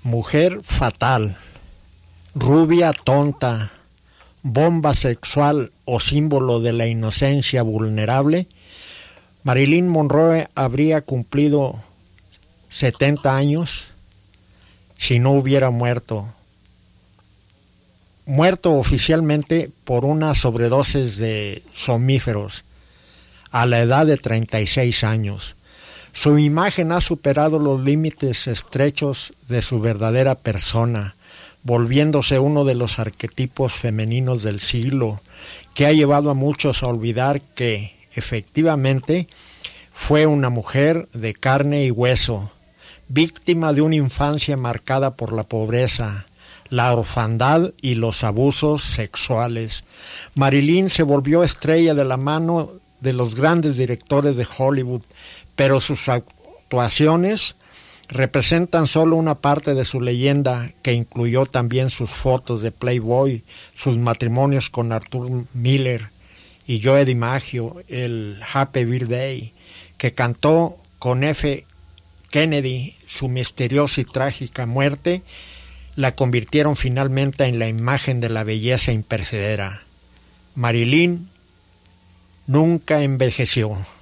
Mujer fatal, rubia tonta, bomba sexual o símbolo de la inocencia vulnerable, Marilyn Monroe habría cumplido 70 años si no hubiera muerto oficialmente por una sobredosis de somníferos a la edad de 36 años. Su imagen ha superado los límites estrechos de su verdadera persona, volviéndose uno de los arquetipos femeninos del siglo, que ha llevado a muchos a olvidar que, efectivamente, fue una mujer de carne y hueso, víctima de una infancia marcada por la pobreza, la orfandad y los abusos sexuales. Marilyn se volvió estrella de la mano de los grandes directores de Hollywood, pero sus actuaciones representan solo una parte de su leyenda, que incluyó también sus fotos de Playboy, sus matrimonios con Arthur Miller y Joe DiMaggio, el Happy Birthday, que cantó con F. Kennedy. Su misteriosa y trágica muerte la convirtieron finalmente en la imagen de la belleza imperecedera. Marilyn nunca envejeció.